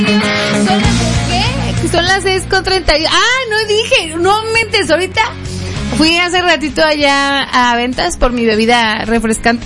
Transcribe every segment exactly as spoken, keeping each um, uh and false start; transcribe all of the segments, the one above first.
¿Son las qué? Son las seis con treinta y uno. Ah, no dije, no mentes, ahorita fui hace ratito allá a ventas por mi bebida refrescante.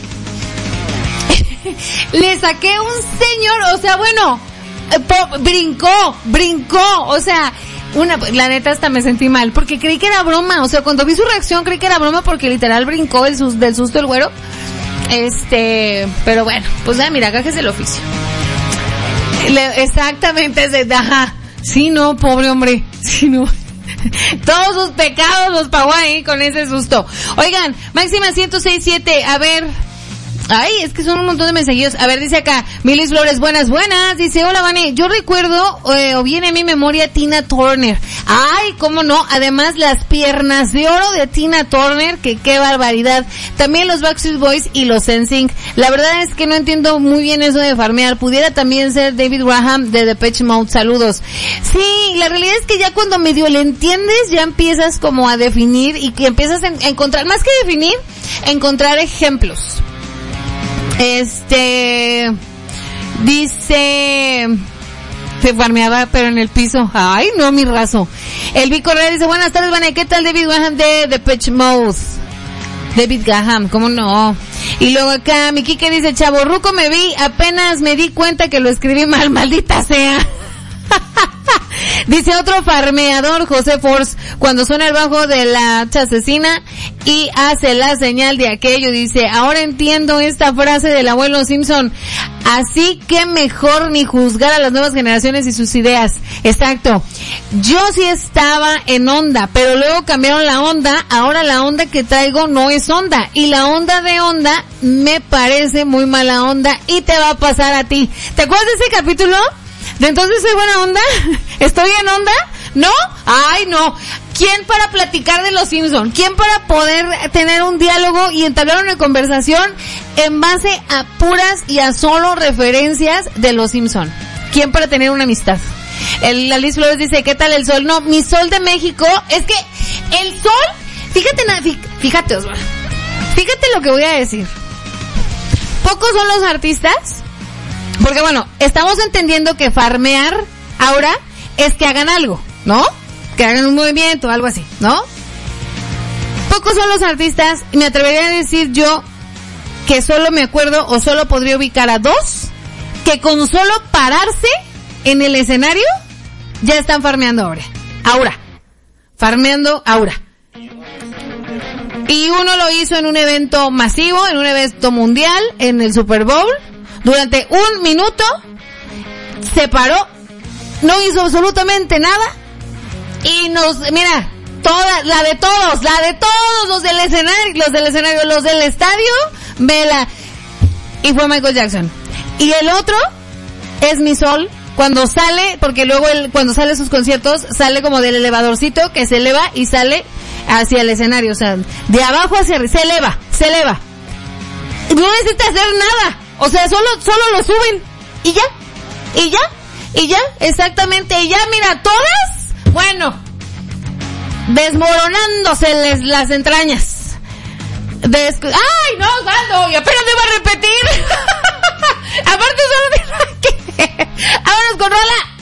Le saqué un señor, o sea, bueno, po, brincó, brincó, o sea, una, la neta hasta me sentí mal, porque creí que era broma, o sea, cuando vi su reacción creí que era broma porque literal brincó el sus, del susto el güero. Este, pero bueno, pues ya, mira, gajes del oficio. Le, exactamente, es de, ajá, sí, no, pobre hombre, sí, no. Todos sus pecados los pagó ahí con ese susto. Oigan, máxima ciento seis punto siete, a ver. Ay, es que son un montón de mensajitos. A ver, dice acá, Milis Flores, buenas, buenas. Dice, hola, Vane, yo recuerdo, eh, o viene a mi memoria Tina Turner. Ay, cómo no, además las piernas de oro de Tina Turner, que qué barbaridad. También los Backstreet Boys y los N Sync. La verdad es que no entiendo muy bien eso de farmear. Pudiera también ser David Graham de Depeche Mode, saludos. Sí, la realidad es que ya cuando medio le entiendes, ya empiezas como a definir y que empiezas a encontrar, más que definir, encontrar ejemplos. Este, dice, se farmeaba pero en el piso. Ay, no, mi raso. Elvi Correa dice, buenas tardes, Vane, ¿qué tal David Graham de Depeche Mode? David Graham, ¿cómo no? Y luego acá, mi Kike dice, chavorruco me vi, apenas me di cuenta que lo escribí mal, maldita sea. Dice otro farmeador, José Force, cuando suena el bajo de la asesina y hace la señal de aquello, dice, ahora entiendo esta frase del abuelo Simpson, así que mejor ni juzgar a las nuevas generaciones y sus ideas. Exacto. Yo sí estaba en onda, pero luego cambiaron la onda, ahora la onda que traigo no es onda, y la onda de onda me parece muy mala onda y te va a pasar a ti. ¿Te acuerdas de ese capítulo? ¿De entonces soy buena onda? ¿Estoy en onda? ¿No? Ay, no. ¿Quién para platicar de los Simpson? ¿Quién para poder tener un diálogo y entablar una conversación en base a puras y a solo referencias de los Simpson? ¿Quién para tener una amistad? El, la Liz Flores dice, ¿qué tal el sol? No, mi sol de México, es que el sol, fíjate, fíjate, Osvaldo, fíjate lo que voy a decir. Pocos son los artistas. Porque bueno, estamos entendiendo que farmear ahora es que hagan algo, ¿no? Que hagan un movimiento, algo así, ¿no? Pocos son los artistas, y me atrevería a decir yo que solo me acuerdo o solo podría ubicar a dos que con solo pararse en el escenario ya están farmeando ahora. Ahora. Farmeando ahora. Y uno lo hizo en un evento masivo, en un evento mundial, en el Super Bowl. Durante un minuto se paró, no hizo absolutamente nada y nos, mira, toda, la de todos, la de todos los del escenario, los del escenario, los del estadio, vela, y fue Michael Jackson. Y el otro es mi sol, cuando sale, porque luego él, cuando sale sus conciertos, sale como del elevadorcito que se eleva y sale hacia el escenario, o sea, de abajo hacia arriba, se eleva, se eleva. No necesita hacer nada. O sea, solo, solo lo suben. Y ya. Y ya. Y ya. Exactamente. Y ya, mira, todas. Bueno. Desmoronándoseles las entrañas. Des... ¡Ay, no, Osvaldo! Y apenas me iba a repetir. Aparte solo de... Vámonos con rola.